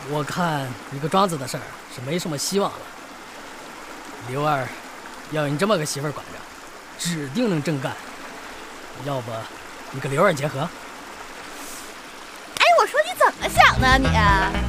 我看你跟庄子的事儿是没什么希望了。刘二要有你这么个媳妇儿管着，指定能正干。要不你跟刘二结合？ 哎，我说你怎么想的你？